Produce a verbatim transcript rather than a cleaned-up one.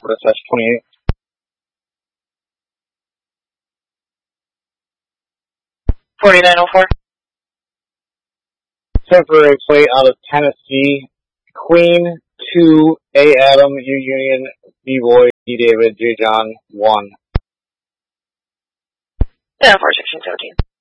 Florida slash twenty-eight. forty-nine oh four. Temporary plate out of Tennessee. Queen, two, A Adam, U Union, B Boy, D David, J John, one. Yeah, four sixteen seventeen.